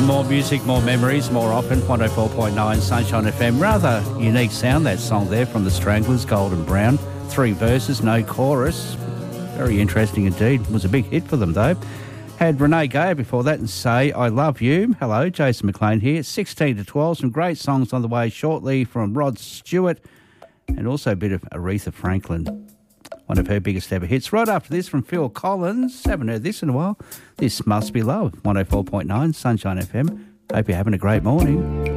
More music, more memories, more often. 104.9 Sunshine FM. Rather unique sound, that song there from the Stranglers, Golden Brown. 3 verses, no chorus. Very interesting indeed. It was a big hit for them though. Had Renee Gayer before that and Say I Love You. Hello, Jason McLean here. 16 to 12. Some great songs on the way shortly from Rod Stewart and also a bit of Aretha Franklin. One of her biggest ever hits. Right after this from Phil Collins. Haven't heard this in a while. This Must Be Love. 104.9 Sunshine FM. Hope you're having a great morning.